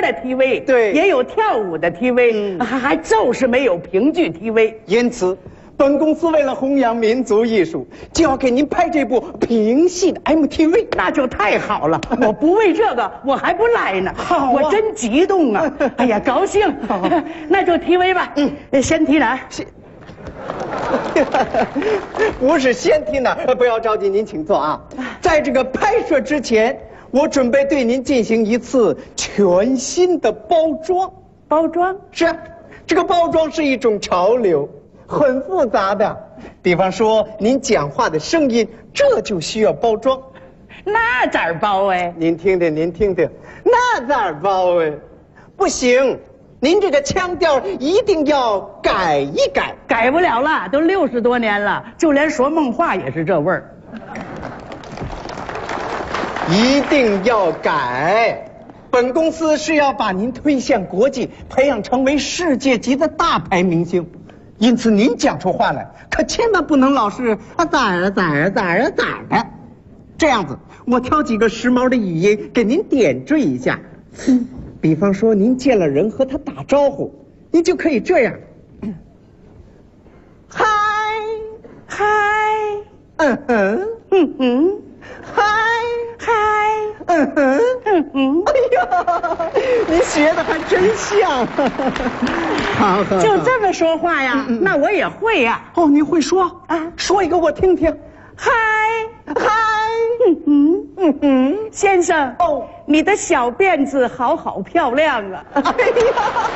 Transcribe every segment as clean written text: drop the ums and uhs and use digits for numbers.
的 TV， 对， 也有跳舞的 TV，还就是没有评剧 TV。 因此，本公司为了弘扬民族艺术，就要给您拍这部评戏的 MTV。 那就太好了，我不为这个我还不来呢。 好啊， 我真激动啊！哎呀，高兴。那就 TV 吧。先提哪儿？ 不是先提哪儿，不要着急，您请坐啊。在这个拍摄之前，我准备对您进行一次全新的包装。 包装？ 是啊，这个包装是一种潮流，很复杂的。比方说，您讲话的声音，这就需要包装。 那咋儿包哎？ 您听听，您听听，那咋儿包哎？不行，您这个腔调一定要改一改。 改不了了，都60多年了，就连说梦话也是这味儿。 一定要改。本公司是要把您推向国际，培养成为世界级的大牌明星。因此，您讲出话来可千万不能老是咋儿的。这样子，我挑几个时髦的语音给您点缀一下。比方说，您见了人和他打招呼，您就可以这样：嗨， 嗨， 嗨，哎呀，你学的还真像。好， 就这么说话呀？那我也会呀。 哦，你会说啊？说一个我听听。 嗨， 嗨， 先生，哦，你的小辫子好漂亮啊！ 哎呀，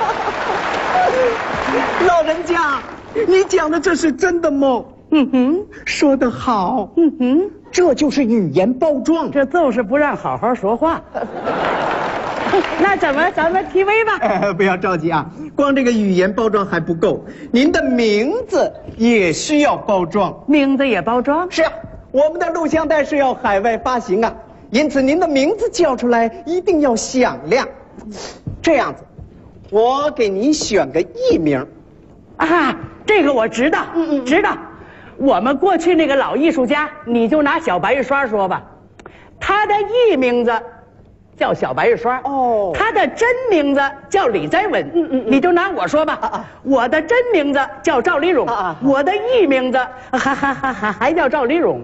老人家，你讲的这是真的吗？说得好。这就是语言包装， 这就是不让好好说话。那咱们 TV 吧。 不要着急啊，光这个语言包装还不够，您的名字也需要包装。 名字也包装？ 是啊，我们的录像带是要海外发行啊，因此您的名字叫出来一定要响亮。这样子，我给您选个艺名。 啊，这个我知道，知道。我们过去那个老艺术家，你就拿小白玉刷说吧，他的艺名字叫小白玉刷，哦，他的真名字叫李在文，你就拿我说吧，我的真名字叫赵丽蓉，我的艺名字还叫赵丽蓉。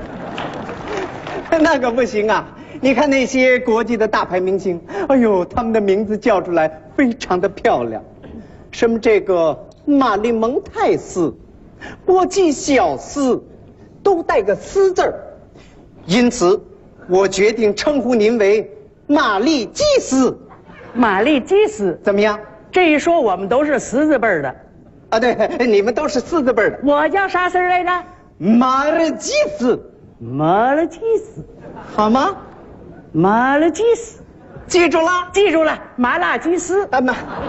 那可不行啊！你看那些国际的大牌明星，哎呦，他们的名字叫出来非常的漂亮，什么这个玛丽蒙泰斯、波基小斯，都带个斯字儿，因此，我决定称呼您为玛丽基斯。 玛丽基斯怎么样？ 这一说，我们都是10字辈的。 啊，对，你们都是4字辈的。 我叫啥字来着？ 马尔基斯。 马尔基斯， 好吗？ 马尔基斯， 记住了？ 记住了，麻辣鸡丝。哎，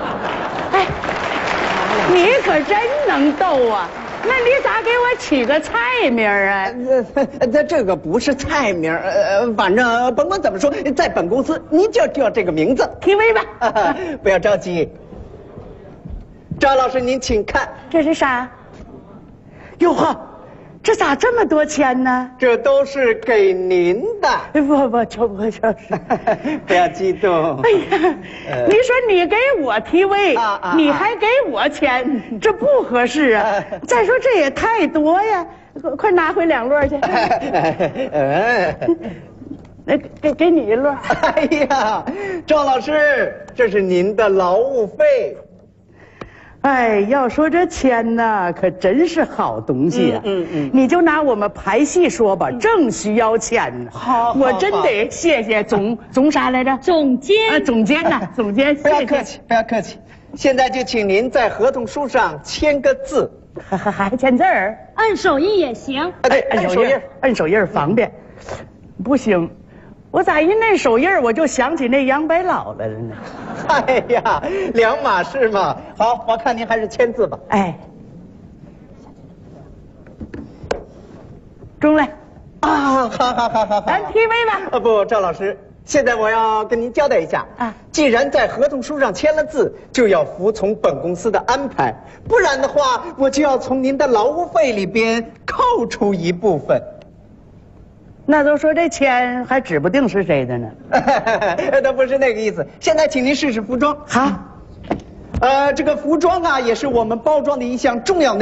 你可真能逗啊！那你咋给我起个菜名啊？ 这个不是菜名，反正甭管怎么说，在本公司您就叫这个名字 TV 吧。 不要着急，赵老师您请看， 这是啥？哟呵，这咋这么多钱呢？ 这都是给您的。 不就是。 不要激动。 哎呀，你说你给我TV，你还给我钱，这不合适啊！再说这也太多呀，快拿回2摞去。给你1摞。 哎呀，赵老师，这是您的劳务费。 哎，要说这钱呢，可真是好东西啊！你就拿我们排戏说吧，正需要钱呢。好，我真得谢谢总啥来着？ 总监。 总监呐，总监， 不要客气，不要客气。现在就请您在合同书上签个字， 还签字儿？ 按手印也行。 按手印方便。不行，我咋一摁手印我就想起那杨白劳来了呢？ 哎呀，两码事嘛。好，我看您还是签字吧。 哎，中来。 好。 咱 TV 吧。 不，赵老师，现在我要跟您交代一下啊，既然在合同书上签了字，就要服从本公司的安排，不然的话，我就要从您的劳务费里边扣除一部分。 那都说这钱还指不定是谁的呢。 都不是那个意思。现在请您试试服装。 好， 这个服装啊，也是我们包装的一项重要内容。